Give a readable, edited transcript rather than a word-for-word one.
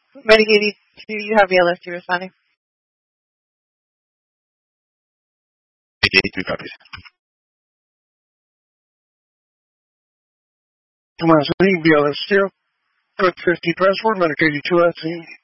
Medicaid 82, you have BLS2 responding. Medicaid 82 copies. Come on, so BLS2. Quick 50 passport, Medicaid 2 at scene.